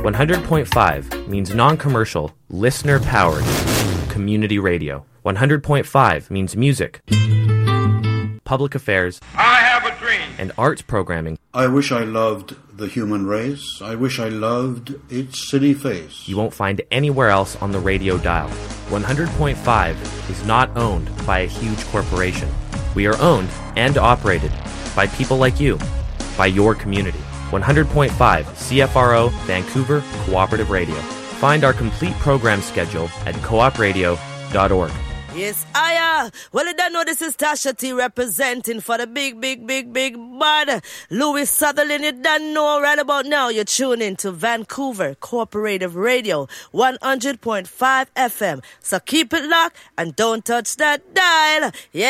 100.5 means non-commercial, listener-powered community radio. 100.5 means music, public affairs, I have a dream, and arts programming. I wish I loved the human race. I wish I loved its city face. You won't find anywhere else on the radio dial. 100.5 is not owned by a huge corporation. We are owned and operated by people like you, by your community. 100.5 CFRO Vancouver Cooperative Radio. Find our complete program schedule at coopradio.org. Yes, well, you don't know this is Tasha T representing for the big bad Louis Sutherland. You don't know right about now. You're tuning to Vancouver Cooperative Radio, 100.5 FM. So keep it locked and don't touch that dial. Yeah.